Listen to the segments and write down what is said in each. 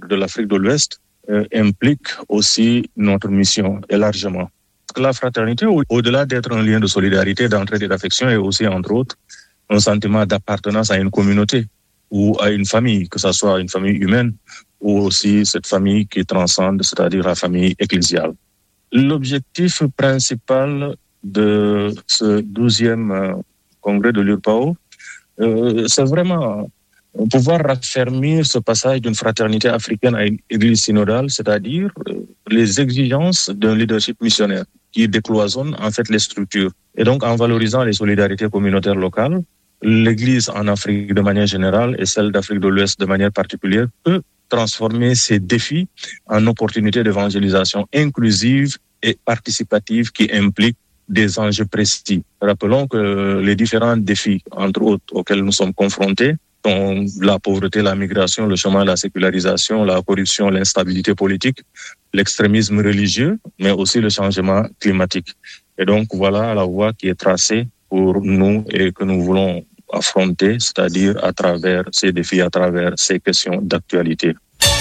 de l'Afrique de l'Ouest implique aussi notre mission élargement. La fraternité, au-delà d'être un lien de solidarité, d'entraide et d'affection, est aussi, entre autres, un sentiment d'appartenance à une communauté ou à une famille, que ce soit une famille humaine ou aussi cette famille qui transcende, c'est-à-dire la famille ecclésiale. L'objectif principal de ce 12e congrès de l'URPAO, c'est vraiment pouvoir raffermir ce passage d'une fraternité africaine à une église synodale, c'est-à-dire les exigences d'un leadership missionnaire qui décloisonne en fait les structures. Et donc, en valorisant les solidarités communautaires locales, l'Église en Afrique de manière générale et celle d'Afrique de l'Ouest de manière particulière peut transformer ces défis en opportunités d'évangélisation inclusive et participative qui impliquent des enjeux précis. Rappelons que les différents défis, entre autres, auxquels nous sommes confrontés, sont la pauvreté, la migration, le chemin de la sécularisation, la corruption, l'instabilité politique, l'extrémisme religieux, mais aussi le changement climatique. Et donc, voilà la voie qui est tracée pour nous et que nous voulons affronter, c'est-à-dire à travers ces défis, à travers ces questions d'actualité.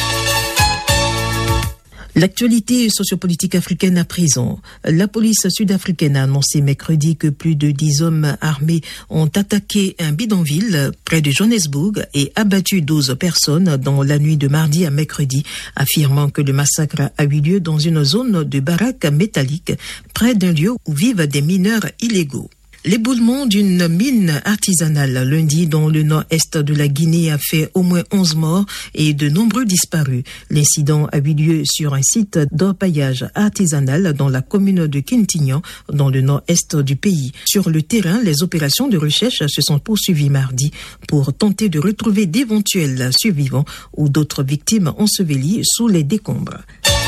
L'actualité sociopolitique africaine à présent. La police sud-africaine a annoncé mercredi que plus de 10 hommes armés ont attaqué un bidonville près de Johannesburg et abattu 12 personnes dans la nuit de mardi à mercredi, affirmant que le massacre a eu lieu dans une zone de baraques métalliques près d'un lieu où vivent des mineurs illégaux. L'éboulement d'une mine artisanale lundi dans le nord-est de la Guinée a fait au moins 11 morts et de nombreux disparus. L'incident a eu lieu sur un site d'orpaillage artisanal dans la commune de Quintignan, dans le nord-est du pays. Sur le terrain, les opérations de recherche se sont poursuivies mardi pour tenter de retrouver d'éventuels survivants ou d'autres victimes ensevelies sous les décombres.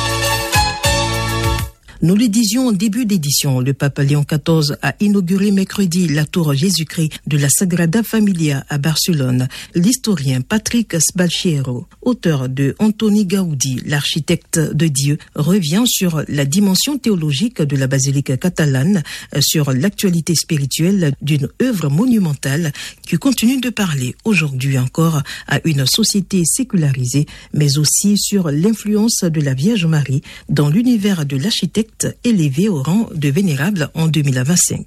Nous le disions en début d'édition, le pape Léon XIV a inauguré mercredi la tour Jésus-Christ de la Sagrada Familia à Barcelone. L'historien Patrick Sbalchiero, auteur de Antoni Gaudi, l'architecte de Dieu, revient sur la dimension théologique de la basilique catalane, sur l'actualité spirituelle d'une œuvre monumentale qui continue de parler aujourd'hui encore à une société sécularisée, mais aussi sur l'influence de la Vierge Marie dans l'univers de l'architecte élevé au rang de vénérable en 2025.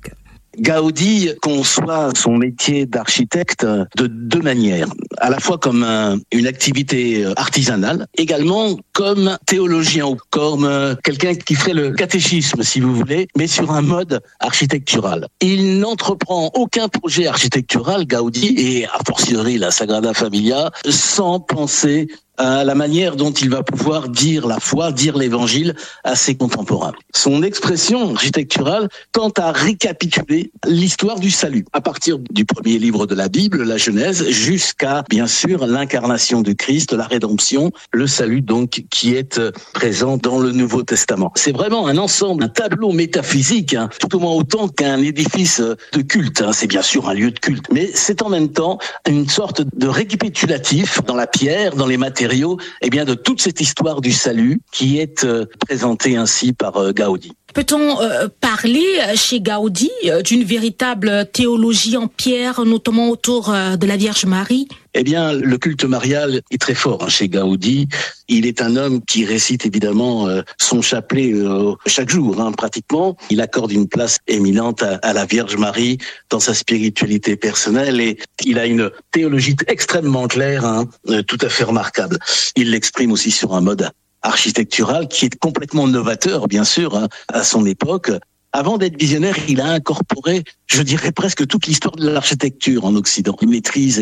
Gaudi conçoit son métier d'architecte de deux manières, à la fois comme une activité artisanale, également comme théologien ou comme quelqu'un qui ferait le catéchisme, si vous voulez, mais sur un mode architectural. Il n'entreprend aucun projet architectural, Gaudi, et a fortiori la Sagrada Familia, sans penser à la manière dont il va pouvoir dire la foi, dire l'évangile à ses contemporains. Son expression architecturale tend à récapituler l'histoire du salut, à partir du premier livre de la Bible, la Genèse, jusqu'à, bien sûr, l'incarnation du Christ, la rédemption, le salut donc qui est présent dans le Nouveau Testament. C'est vraiment un ensemble, un tableau métaphysique, tout au moins autant qu'un édifice de culte. C'est bien sûr un lieu de culte, mais c'est en même temps une sorte de récapitulatif dans la pierre, dans les matériaux, de toute cette histoire du salut qui est présentée ainsi par Gaudi. Peut-on parler chez Gaudi d'une véritable théologie en pierre, notamment autour de la Vierge Marie ? Eh bien, le culte marial est très fort chez Gaudi. Il est un homme qui récite évidemment son chapelet chaque jour, pratiquement. Il accorde une place éminente à la Vierge Marie dans sa spiritualité personnelle et il a une théologie extrêmement claire, tout à fait remarquable. Il l'exprime aussi sur un mode architectural qui est complètement novateur, bien sûr, à son époque. Avant d'être visionnaire, il a incorporé, je dirais presque toute l'histoire de l'architecture en Occident. Il maîtrise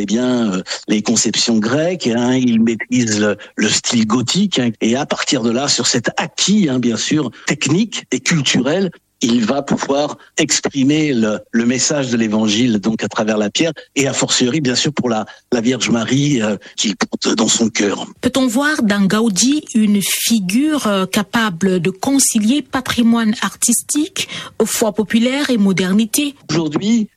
les conceptions grecques, il maîtrise le style gothique, et à partir de là, sur cet acquis, bien sûr, technique et culturel, il va pouvoir exprimer le message de l'évangile donc à travers la pierre et a fortiori bien sûr pour la Vierge Marie qu'il porte dans son cœur. Peut-on voir dans Gaudi une figure capable de concilier patrimoine artistique, foi populaire et modernité ? Aujourd'hui,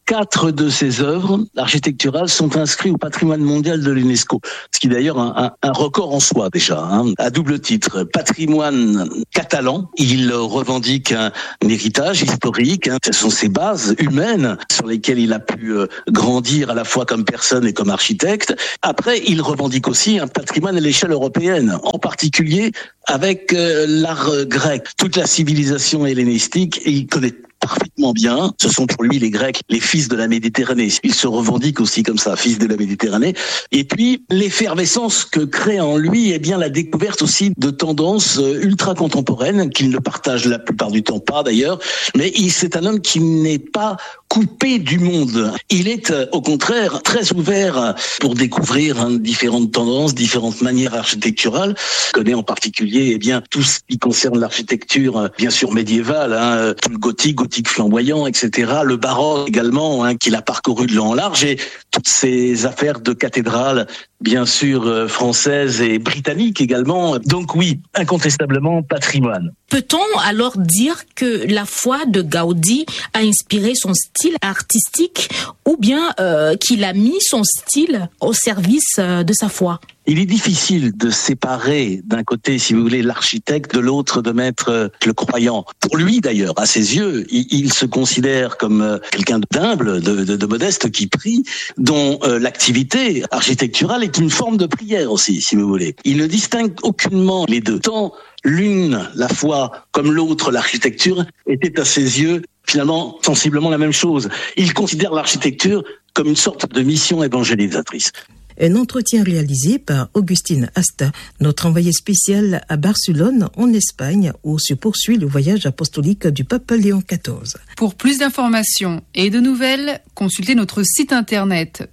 4 de ses œuvres architecturales sont inscrites au patrimoine mondial de l'UNESCO, ce qui est d'ailleurs un record en soi déjà, à double titre. Patrimoine catalan, il revendique un héritage historique, ce sont ses bases humaines sur lesquelles il a pu grandir à la fois comme personne et comme architecte. Après, il revendique aussi un patrimoine à l'échelle européenne, en particulier avec l'art grec. Toute la civilisation hellénistique, il connaît parfaitement bien. Ce sont pour lui les Grecs, les fils de la Méditerranée. Il se revendique aussi comme ça, fils de la Méditerranée. Et puis, l'effervescence que crée en lui, eh bien, la découverte aussi de tendances ultra contemporaines qu'il ne partage la plupart du temps pas d'ailleurs. Mais c'est un homme qui n'est pas coupé du monde. Il est au contraire très ouvert pour découvrir différentes tendances, différentes manières architecturales. Il connaît en particulier eh bien tout ce qui concerne l'architecture bien sûr médiévale, tout le gothique flamboyant, etc. Le baroque également, qu'il a parcouru de long en large, et toutes ces affaires de cathédrales bien sûr françaises et britanniques également. Donc oui, incontestablement patrimoine. Peut-on alors dire que la foi de Gaudi a inspiré son style artistique ou bien qu'il a mis son style au service de sa foi? Il est difficile de séparer d'un côté, si vous voulez, l'architecte, de l'autre de mettre le croyant. Pour lui d'ailleurs, à ses yeux, il se considère comme quelqu'un d'humble, de modeste, qui prie, dont l'activité architecturale est une forme de prière aussi, si vous voulez. Il ne distingue aucunement les deux. Tant l'une, la foi, comme l'autre, l'architecture, était à ses yeux finalement sensiblement la même chose. Il considère l'architecture comme une sorte de mission évangélisatrice. Un entretien réalisé par Augustine Asta, notre envoyé spécial à Barcelone, en Espagne, où se poursuit le voyage apostolique du pape Léon XIV. Pour plus d'informations et de nouvelles, consultez notre site internet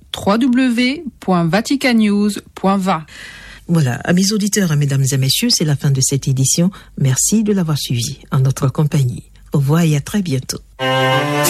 www.vaticannews.va. Voilà, amis auditeurs, mesdames et messieurs, c'est la fin de cette édition. Merci de l'avoir suivi en notre compagnie. Au revoir et à très bientôt.